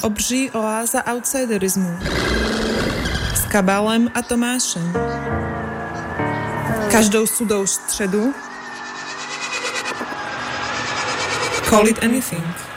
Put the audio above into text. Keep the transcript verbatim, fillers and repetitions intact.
Obří oáza outsiderizmu. S Kabalem a Tomášem. Každou sudou středu. Call it anything.